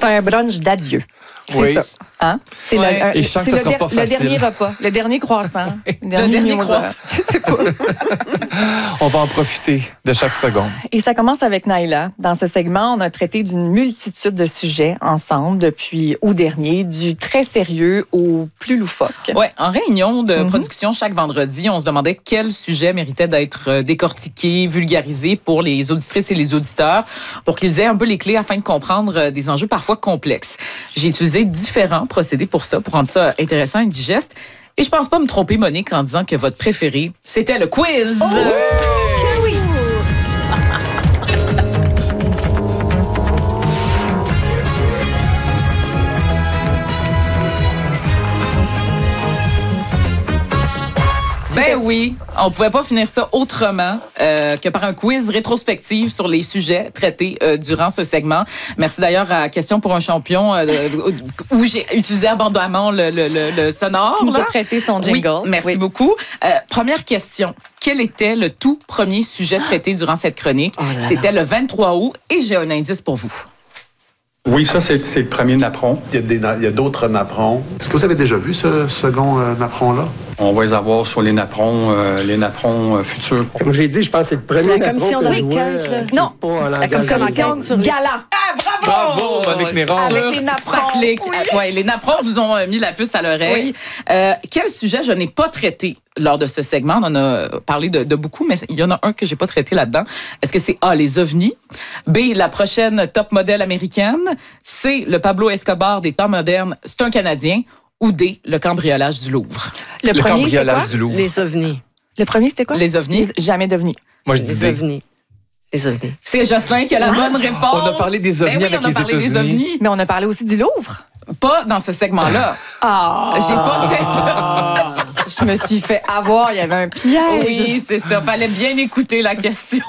C'est un brunch d'adieu. C'est ça. Hein? C'est le dernier repas, le dernier croissant. Le dernier croissant. Je sais pas. On va en profiter de chaque seconde. Et ça commence avec Naila. Dans ce segment, on a traité d'une multitude de sujets ensemble depuis août dernier, du très sérieux au plus loufoque. Oui, en réunion de production chaque vendredi, on se demandait quel sujet méritait d'être décortiqué, vulgarisé pour les auditrices et les auditeurs, pour qu'ils aient un peu les clés afin de comprendre des enjeux parfois complexes. J'ai utilisé différents procédés pour ça, pour rendre ça intéressant et digeste. Et je pense pas me tromper, Monique, en disant que votre préféré, c'était le quiz. Oh, oui! Ben oui, on pouvait pas finir ça autrement que par un quiz rétrospectif sur les sujets traités durant ce segment. Merci d'ailleurs à Question pour un champion où j'ai utilisé abondamment le sonore. Qui nous a prêté son jingle. Oui, merci beaucoup. Première question. Quel était le tout premier sujet traité durant cette chronique? C'était le 23 août et j'ai un indice pour vous. Oui, ça, c'est le premier napperon. Il y a d'autres napperons. Est-ce que vous avez déjà vu ce second napperon-là? On va les avoir sur les napperons futurs. Comme j'ai dit, je pense que c'est le premier la commission d'enquête. Non, la commission d'enquête sur Gala. Bravo, Monique Néron. Avec les napperons. Les napperons vous ont mis la puce à l'oreille. Oui. Quel sujet je n'ai pas traité lors de ce segment? On en a parlé de beaucoup, mais il y en a un que j'ai pas traité là-dedans. Est-ce que c'est A, les ovnis? B, la prochaine top modèle américaine? C, le Pablo Escobar des temps modernes, c'est un Canadien? Ou D, le cambriolage du Louvre? Le premier, cambriolage du Louvre. Les ovnis. Le premier, c'était quoi? Les ovnis. Jamais d'ovnis. Moi, je dis Les ovnis. Les ovnis. C'est Jocelyn qui a la bonne réponse. On a parlé des ovnis avec les États-Unis. Mais on a parlé aussi du Louvre. Pas dans ce segment-là. J'ai pas fait. Je me suis fait avoir, il y avait un piège. Oui, c'est ça. Fallait bien écouter la question.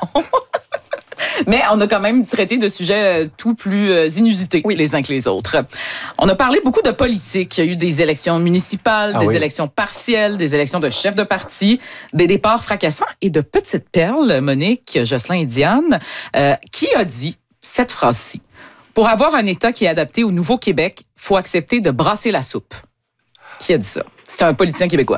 Mais on a quand même traité de sujets tout plus inusités les uns que les autres. On a parlé beaucoup de politique. Il y a eu des élections municipales, des élections partielles, des élections de chefs de parti, des départs fracassants et de petites perles, Monique, Jocelyn et Diane. Qui a dit cette phrase-ci? Pour avoir un État qui est adapté au Nouveau-Québec, il faut accepter de brasser la soupe. Qui a dit ça? C'est un politicien québécois.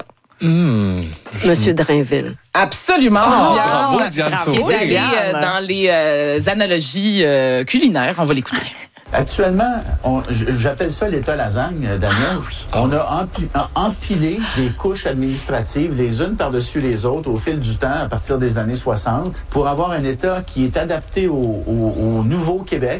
Monsieur Drainville. Absolument. Bravo, Diane. Qui est allé dans les analogies culinaires. On va l'écouter. Actuellement, j'appelle ça l'État lasagne, Daniel. On a empilé des couches administratives les unes par-dessus les autres au fil du temps, à partir des années 60, pour avoir un État qui est adapté au Nouveau-Québec.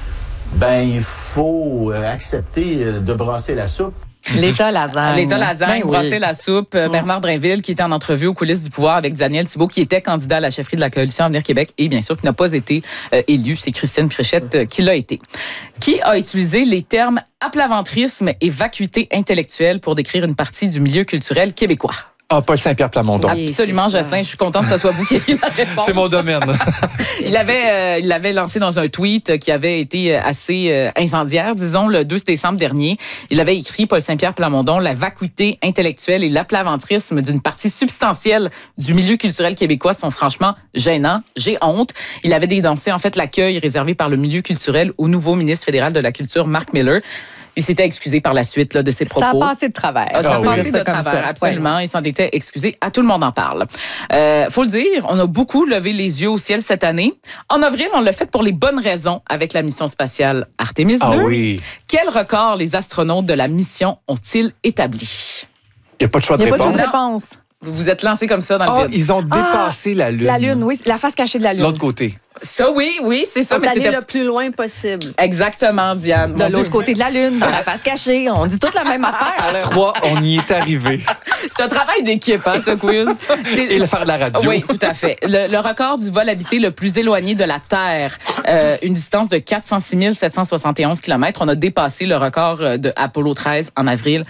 Ben, il faut accepter de brasser la soupe. L'État lasagne. L'État lasagne, brasser la soupe. Bernard Drainville, qui était en entrevue aux coulisses du pouvoir avec Daniel Thibault, qui était candidat à la chefferie de la coalition Avenir Québec et bien sûr qui n'a pas été élu. C'est Christine Fréchette qui l'a été. Qui a utilisé les termes aplaventrisme et vacuité intellectuelle pour décrire une partie du milieu culturel québécois? Paul Saint-Pierre Plamondon. Oui, absolument, Jocelyn. Je suis contente que ce soit vous qui ayez la réponse. C'est mon domaine. Il l'avait lancé dans un tweet qui avait été assez incendiaire, disons, le 12 décembre dernier. Il avait écrit, Paul Saint-Pierre Plamondon, la vacuité intellectuelle et l'aplaventrisme d'une partie substantielle du milieu culturel québécois sont franchement gênants. J'ai honte. Il avait dénoncé, en fait, l'accueil réservé par le milieu culturel au nouveau ministre fédéral de la Culture, Marc Miller. Il s'était excusé par la suite de ses propos. Ça a passé de travers. Ça a passé de travers, absolument. Il s'en était excusé. À tout le monde en parle. Faut le dire, on a beaucoup levé les yeux au ciel cette année. En avril, on l'a fait pour les bonnes raisons avec la mission spatiale Artemis 2. Oui. Quel record les astronautes de la mission ont-ils établi? Il n'y a pas de choix de réponse. Vous vous êtes lancé comme ça dans le vide. Ils ont dépassé la Lune. La Lune, oui. La face cachée de la Lune. L'autre côté. Ça, oui, c'est ça. Mais c'était le plus loin possible. Exactement, Diane. De l'autre côté de la Lune, dans la face cachée. On dit toute la même affaire. Là. 3, on y est arrivé. C'est un travail d'équipe, hein, ce quiz. Et le faire de la radio. Oui, tout à fait. Le record du vol habité le plus éloigné de la Terre, une distance de 406 771 km. On a dépassé le record de Apollo 13 en avril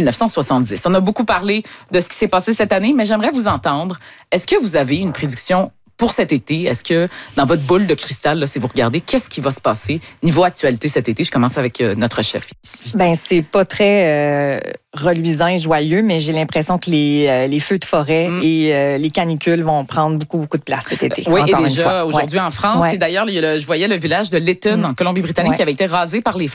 1970. On a beaucoup parlé de ce qui s'est passé cette année, mais j'aimerais vous entendre. Est-ce que vous avez une prédiction pour cet été? Est-ce que dans votre boule de cristal, là, si vous regardez, qu'est-ce qui va se passer niveau actualité cet été? Je commence avec notre chef ici. Ben, c'est pas très reluisant et joyeux, mais j'ai l'impression que les feux de forêt et les canicules vont prendre beaucoup de place cet été. Oui, et déjà aujourd'hui en France, et d'ailleurs, je voyais le village de Lytton en Colombie-Britannique qui avait été rasé par les